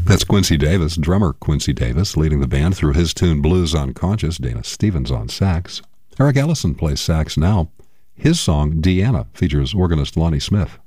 That's Quincy Davis, drummer Quincy Davis, leading the band through his tune Blues Unconscious, Dana Stevens on sax. Eric Ellison plays sax now. His song, Deanna, features organist Lonnie Smith.